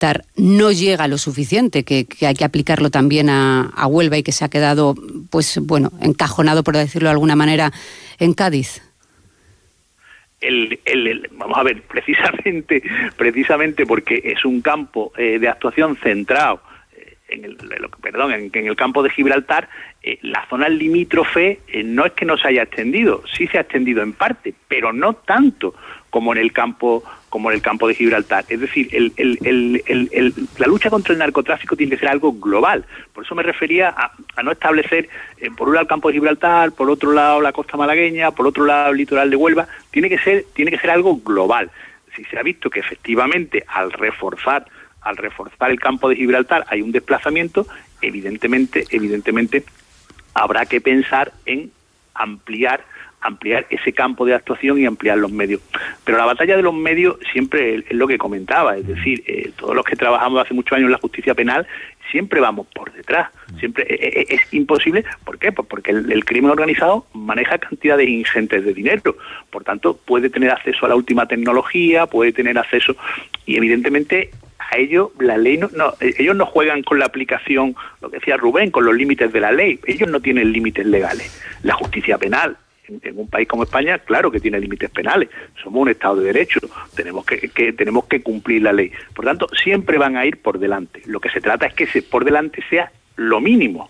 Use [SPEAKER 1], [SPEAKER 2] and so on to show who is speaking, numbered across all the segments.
[SPEAKER 1] Gibraltar no llega lo suficiente, que hay que aplicarlo también a Huelva y que se ha quedado, pues bueno, encajonado, por decirlo de alguna manera, en Cádiz?
[SPEAKER 2] Vamos a ver, precisamente porque es un campo de actuación centrado en el campo de Gibraltar, la zona limítrofe no es que no se haya extendido, sí se ha extendido en parte, pero no tanto como en el campo de Gibraltar. Es decir, la lucha contra el narcotráfico tiene que ser algo global. Por eso me refería a no establecer por un lado el campo de Gibraltar, por otro lado la costa malagueña, por otro lado el litoral de Huelva. Tiene que ser algo global. Si se ha visto que efectivamente al reforzar el campo de Gibraltar hay un desplazamiento, evidentemente habrá que pensar en ampliar ese campo de actuación y ampliar los medios. Pero la batalla de los medios siempre es lo que comentaba, es decir, todos los que trabajamos hace muchos años en la justicia penal siempre vamos por detrás, siempre es imposible. ¿Por qué? Pues porque el crimen organizado maneja cantidades ingentes de dinero, por tanto puede tener acceso a la última tecnología, puede tener acceso, y evidentemente a ellos la ley ellos no juegan con la aplicación, lo que decía Rubén, con los límites de la ley. Ellos no tienen límites legales. La justicia penal en un país como España, claro que tiene límites penales. Somos un Estado de Derecho, tenemos que cumplir la ley. Por tanto, siempre van a ir por delante. Lo que se trata es que por delante sea lo mínimo.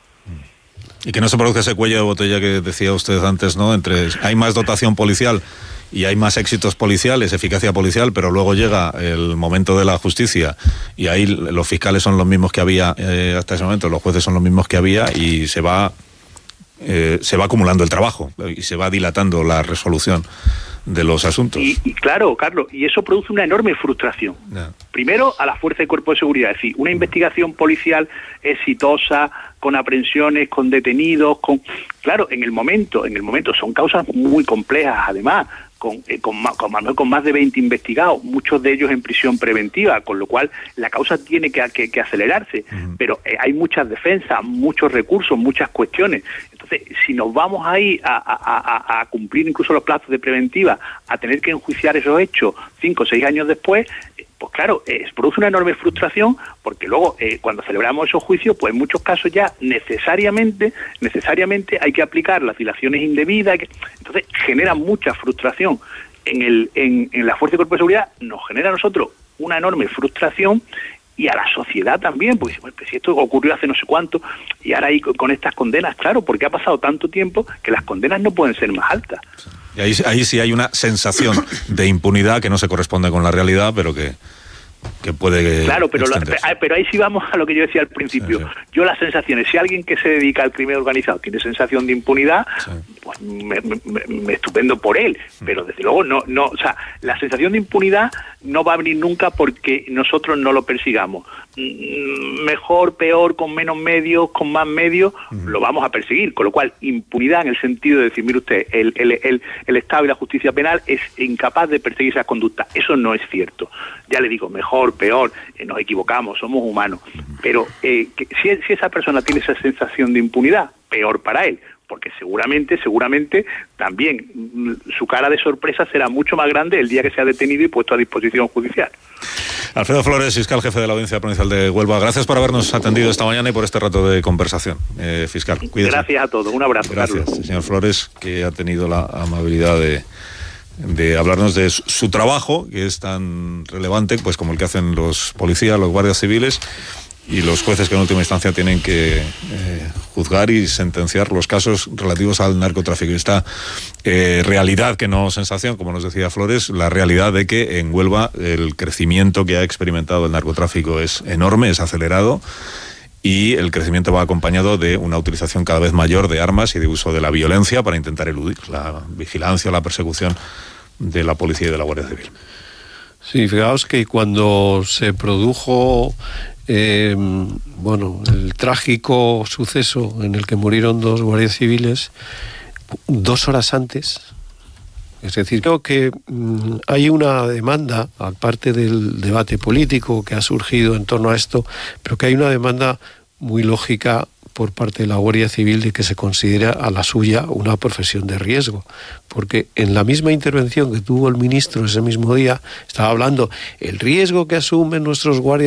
[SPEAKER 3] Y que no se produzca ese cuello de botella que decía usted antes, ¿no? Hay más dotación policial y hay más éxitos policiales, eficacia policial, pero luego llega el momento de la justicia y ahí los fiscales son los mismos que había hasta ese momento, los jueces son los mismos que había, y se va acumulando el trabajo y se va dilatando la resolución de los asuntos.
[SPEAKER 2] Y claro, Carlos, y eso produce una enorme frustración. Yeah. Primero, a la fuerza y cuerpo de seguridad, es decir, una investigación policial exitosa, con aprehensiones, con detenidos, claro, en el momento son causas muy complejas, además, con más de 20 investigados, muchos de ellos en prisión preventiva, con lo cual la causa tiene que acelerarse, pero hay muchas defensas, muchos recursos, muchas cuestiones. Entonces, si nos vamos ahí a cumplir incluso los plazos de preventiva, a tener que enjuiciar esos hechos 5 o 6 años después, pues claro, produce una enorme frustración, porque luego cuando celebramos esos juicios, pues en muchos casos ya necesariamente hay que aplicar las dilaciones indebidas, entonces genera mucha frustración en la fuerza y cuerpo de seguridad, nos genera a nosotros una enorme frustración, y a la sociedad también, porque pues, si esto ocurrió hace no sé cuánto, y ahora ahí con estas condenas, claro, porque ha pasado tanto tiempo que las condenas no pueden ser más altas.
[SPEAKER 3] Y ahí sí hay una sensación de impunidad que no se corresponde con la realidad, pero que puede...
[SPEAKER 2] Claro, pero ahí sí vamos a lo que yo decía al principio. Sí. Yo las sensaciones, si alguien que se dedica al crimen organizado tiene sensación de impunidad, sí, pues me estupendo por él, pero desde luego no, o sea, la sensación de impunidad no va a venir nunca porque nosotros no lo persigamos. Mejor, peor, con menos medios, con más medios, lo vamos a perseguir, con lo cual impunidad en el sentido de decir, mire usted, el Estado y la justicia penal es incapaz de perseguir esas conductas. Eso no es cierto. Ya le digo, mejor, peor, nos equivocamos, somos humanos, pero si esa persona tiene esa sensación de impunidad, peor para él, porque seguramente también su cara de sorpresa será mucho más grande el día que sea detenido y puesto a disposición judicial.
[SPEAKER 3] Alfredo Flores, fiscal jefe de la Audiencia Provincial de Huelva, gracias por habernos atendido esta mañana y por este rato de conversación. Fiscal, cuídese.
[SPEAKER 2] Gracias a todos, un abrazo.
[SPEAKER 3] Gracias,
[SPEAKER 2] Carlos.
[SPEAKER 3] Señor Flores, que ha tenido la amabilidad de hablarnos de su trabajo, que es tan relevante pues como el que hacen los policías, los guardias civiles y los jueces, que en última instancia tienen que juzgar y sentenciar los casos relativos al narcotráfico. Y esta realidad, que no sensación, como nos decía Flores, la realidad de que en Huelva el crecimiento que ha experimentado el narcotráfico es enorme, es acelerado, y el crecimiento va acompañado de una utilización cada vez mayor de armas y de uso de la violencia para intentar eludir la vigilancia, la persecución de la policía y de la Guardia Civil.
[SPEAKER 4] Sí, fijaos que cuando se produjo el trágico suceso en el que murieron 2 guardias civiles, 2 horas antes, es decir, creo que hay una demanda, aparte del debate político que ha surgido en torno a esto, pero que hay una demanda muy lógica por parte de la Guardia Civil de que se considera a la suya una profesión de riesgo, porque en la misma intervención que tuvo el ministro ese mismo día estaba hablando el riesgo que asumen nuestros guardias